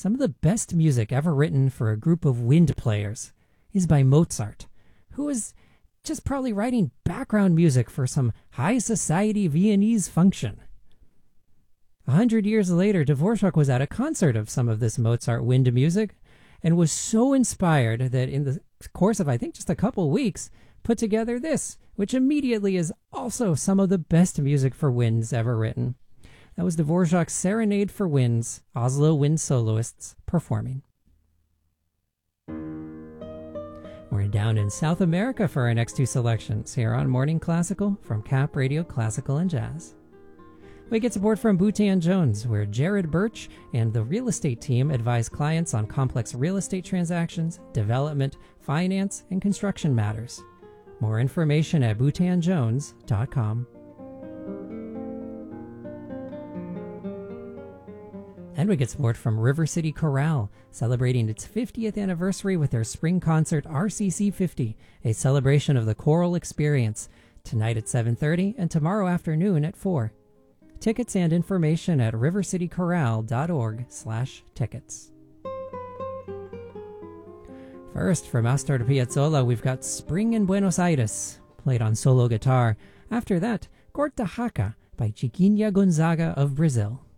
Some of the best music ever written for a group of wind players is by Mozart, who was just probably writing background music for some high society Viennese function. 100 years later, Dvorak was at a concert of some of this Mozart wind music and was so inspired that in the course of, I think, just a couple weeks, put together this, which immediately is also some of the best music for winds ever written. That was Dvorak's Serenade for Winds, Oslo Wind Soloists performing. We're down in South America for our next two selections here on Morning Classical from Cap Radio Classical and Jazz. We get support from Boutin Jones, where Jared Birch and the real estate team advise clients on complex real estate transactions, development, finance, and construction matters. More information at boutinjones.com. And we get support from River City Chorale, celebrating its 50th anniversary with their spring concert RCC 50, a celebration of the choral experience, tonight at 7:30 and tomorrow afternoon at 4. Tickets and information at rivercitychorale.org/tickets. First, from Astor Piazzolla, we've got Spring in Buenos Aires, played on solo guitar. After that, Corta Jaca by Chiquinha Gonzaga of Brazil.